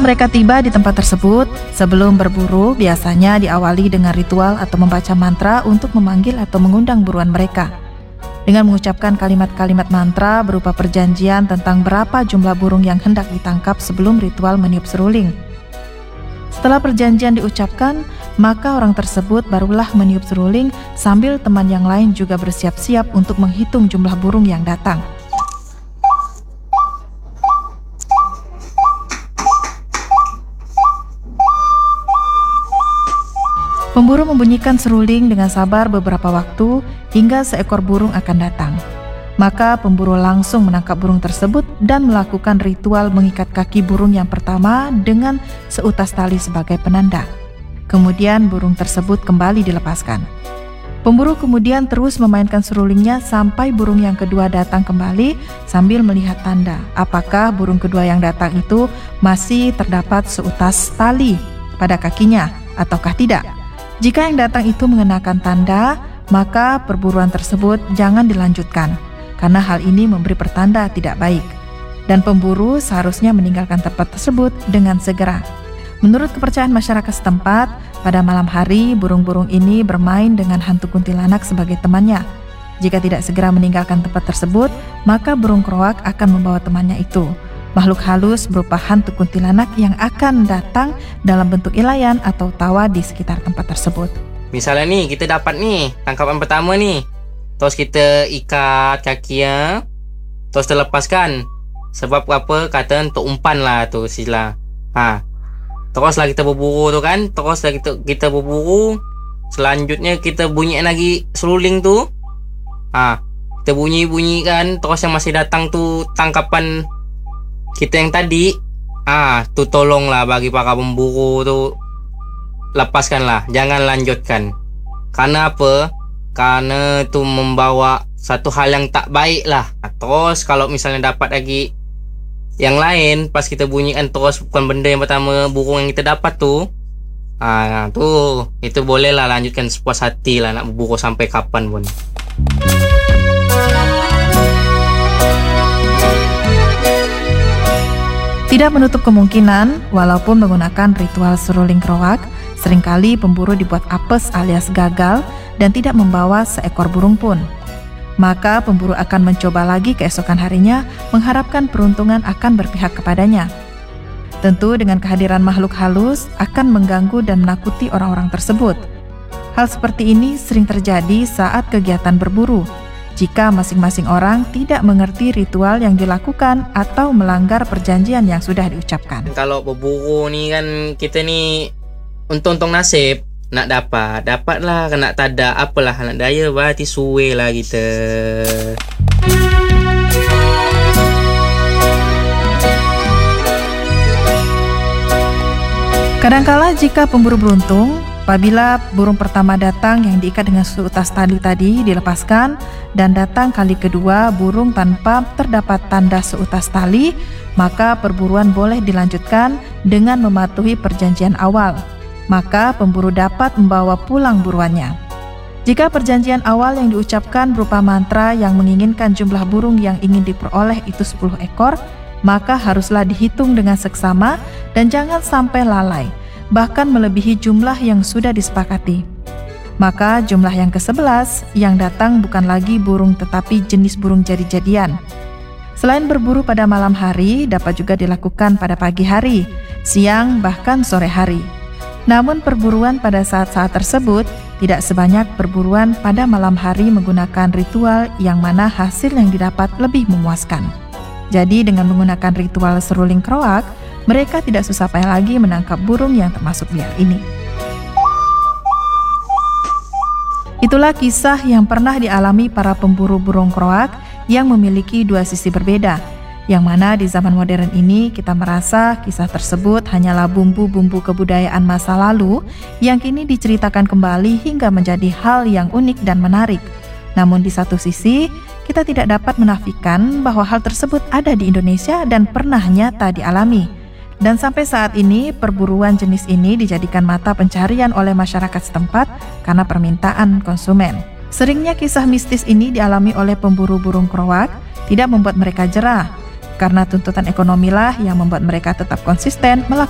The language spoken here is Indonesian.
Saat mereka tiba di tempat tersebut, sebelum berburu biasanya diawali dengan ritual atau membaca mantra untuk memanggil atau mengundang buruan mereka. Dengan mengucapkan kalimat-kalimat mantra berupa perjanjian tentang berapa jumlah burung yang hendak ditangkap sebelum ritual meniup seruling. Setelah perjanjian diucapkan, maka orang tersebut barulah meniup seruling sambil teman yang lain juga bersiap-siap untuk menghitung jumlah burung yang datang. Pemburu membunyikan seruling dengan sabar beberapa waktu hingga seekor burung akan datang. Maka pemburu langsung menangkap burung tersebut dan melakukan ritual mengikat kaki burung yang pertama dengan seutas tali sebagai penanda. Kemudian burung tersebut kembali dilepaskan. Pemburu kemudian terus memainkan serulingnya sampai burung yang kedua datang kembali sambil melihat tanda apakah burung kedua yang datang itu masih terdapat seutas tali pada kakinya ataukah tidak. Jika yang datang itu mengenakan tanda, maka perburuan tersebut jangan dilanjutkan, karena hal ini memberi pertanda tidak baik. Dan pemburu seharusnya meninggalkan tempat tersebut dengan segera. Menurut kepercayaan masyarakat setempat, pada malam hari burung-burung ini bermain dengan hantu kuntilanak sebagai temannya. Jika tidak segera meninggalkan tempat tersebut, maka burung kroak akan membawa temannya itu. Makhluk halus berupa hantu kuntilanak yang akan datang dalam bentuk ilayan atau tawa di sekitar tempat tersebut. Misalnya nih, kita dapat nih tangkapan pertama nih. Terus kita ikat kakinya, terus terlepaskan. Sebab apa? Kata untuk umpan lah tu sila. Teruslah kita berburu tu kan. Teruslah kita berburu. Selanjutnya kita bunyikan lagi seruling tu. Kita bunyi-bunyikan. Terus yang masih datang tu tangkapan kita yang tadi, tu tolonglah bagi para pemburu tu lepaskanlah, jangan lanjutkan. Karena apa? Karena tu membawa satu hal yang tak baik lah. Terus kalau misalnya dapat lagi yang lain, pas kita bunyikan terus bukan benda yang pertama, burung yang kita dapat tu, itu bolehlah lanjutkan sepuas hati lah nak berburu sampai kapan pun. Tidak menutup kemungkinan, walaupun menggunakan ritual seruling kroak, seringkali pemburu dibuat apes alias gagal dan tidak membawa seekor burung pun. Maka pemburu akan mencoba lagi keesokan harinya, mengharapkan peruntungan akan berpihak kepadanya. Tentu dengan kehadiran makhluk halus akan mengganggu dan menakuti orang-orang tersebut. Hal seperti ini sering terjadi saat kegiatan berburu, jika masing-masing orang tidak mengerti ritual yang dilakukan atau melanggar perjanjian yang sudah diucapkan. Kalau berburu ni kan kita ni untung-untung nasib nak dapatlah, nak tak ada apalah, nak daya berarti suwe lah kita. Kadangkala jika pemburu beruntung, apabila burung pertama datang yang diikat dengan seutas tali tadi dilepaskan dan datang kali kedua burung tanpa terdapat tanda seutas tali, maka perburuan boleh dilanjutkan dengan mematuhi perjanjian awal. Maka pemburu dapat membawa pulang buruannya. Jika perjanjian awal yang diucapkan berupa mantra yang menginginkan jumlah burung yang ingin diperoleh itu 10 ekor, maka haruslah dihitung dengan seksama dan jangan sampai lalai, bahkan melebihi jumlah yang sudah disepakati. Maka jumlah yang ke-11 yang datang bukan lagi burung tetapi jenis burung jadi-jadian. Selain berburu pada malam hari, dapat juga dilakukan pada pagi hari, siang, bahkan sore hari. Namun perburuan pada saat-saat tersebut tidak sebanyak perburuan pada malam hari menggunakan ritual yang mana hasil yang didapat lebih memuaskan. Jadi dengan menggunakan ritual seruling kroak, mereka tidak susah payah lagi menangkap burung yang termasuk liar ini. Itulah kisah yang pernah dialami para pemburu burung kroak yang memiliki dua sisi berbeda, yang mana di zaman modern ini kita merasa kisah tersebut hanyalah bumbu-bumbu kebudayaan masa lalu yang kini diceritakan kembali hingga menjadi hal yang unik dan menarik. Namun di satu sisi, kita tidak dapat menafikan bahwa hal tersebut ada di Indonesia dan pernah nyata dialami. Dan sampai saat ini, perburuan jenis ini dijadikan mata pencarian oleh masyarakat setempat karena permintaan konsumen. Seringnya kisah mistis ini dialami oleh pemburu burung kroak tidak membuat mereka jera, karena tuntutan ekonomilah yang membuat mereka tetap konsisten melakukan